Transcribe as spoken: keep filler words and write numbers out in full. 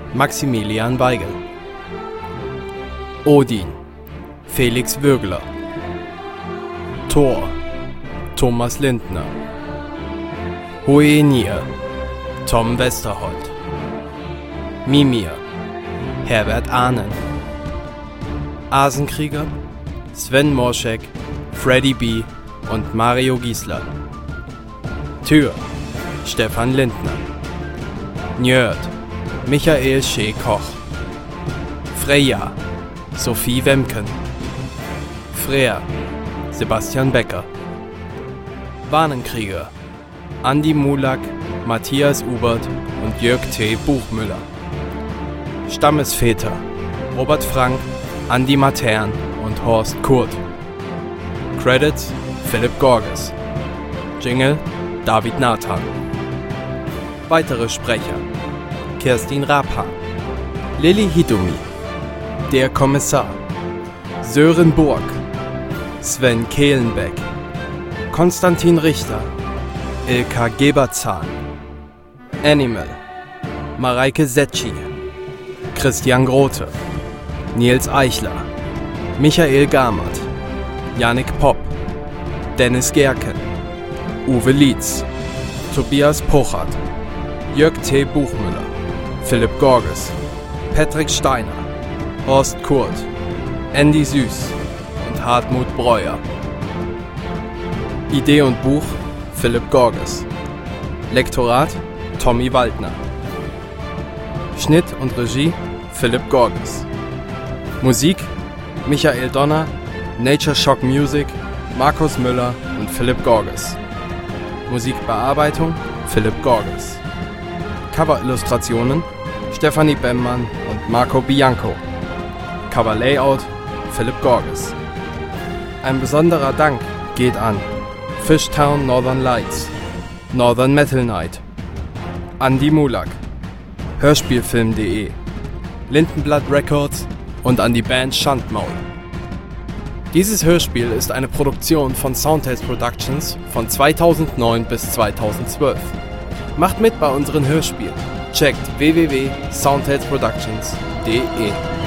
Maximilian Weigel. Odin, Felix Würgler. Thor, Thomas Lindner. Hoenir, Tom Westerholt. Mimir, Herbert Ahnen. Asenkrieger, Sven Morschek, Freddy B. und Mario Giesler. Tür, Stefan Lindner. Njörd, Michael Schee Koch. Freya, Sophie Wemken. Freer, Sebastian Becker. Warnenkrieger, Andi Mulak, Matthias Ubert und Jörg T. Buchmüller. Stammesväter, Robert Frank, Andi Matern und Horst Kurt. Credits, Philipp Gorges. Jingle, David Nathan. Weitere Sprecher: Kerstin Raphan, Lilly Hitomi, Der Kommissar, Sören Burg, Sven Kehlenbeck, Konstantin Richter, Ilka Geberzahn, Animal, Mareike Setschi, Christian Grote, Nils Eichler, Michael Gamert, Yannick Popp, Dennis Gerken, Uwe Lietz, Tobias Puchert, Jörg T. Buchmüller, Philipp Gorges, Patrick Steiner, Horst Kurt, Andy Süß und Hartmut Breuer. Idee und Buch Philipp Gorges. Lektorat Tommy Waldner. Schnitt und Regie Philipp Gorges. Musik Michael Donner, Nature Shock Music, Markus Müller und Philipp Gorges. Musikbearbeitung Philipp Gorges. Coverillustrationen Stefanie Bemmmann und Marco Bianco. Coverlayout Philipp Gorges. Ein besonderer Dank geht an Fishtown Northern Lights, Northern Metal Night, Andi Mulak, Hörspielfilm punkt de, Lindenblatt Records und an die Band Schandmaul. Dieses Hörspiel ist eine Produktion von Soundtales Productions von zweitausendneun bis zweitausendzwölf. Macht mit bei unseren Hörspielen. Checkt w w w punkt soundtales productions punkt de.